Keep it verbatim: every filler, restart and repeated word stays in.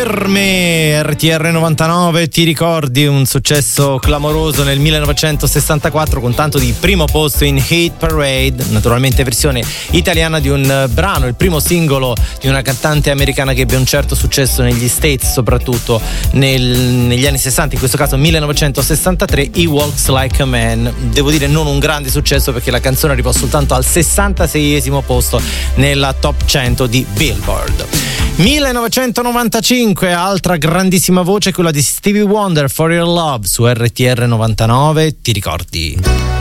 Per me, R T R novantanove, ti ricordi un successo clamoroso nel millenovecentosessantaquattro con tanto di primo posto in Hit Parade, naturalmente versione italiana di un brano, il primo singolo di una cantante americana che ebbe un certo successo negli States, soprattutto nel, negli anni sessanta, in questo caso millenovecentosessantatré, He Walks Like a Man. Devo dire non un grande successo perché la canzone arrivò soltanto al sessantaseiesimo posto nella top cento di Billboard. millenovecentonovantacinque, altra grandissima voce, quella di Stevie Wonder, For Your Love, su R T R novantanove, ti ricordi?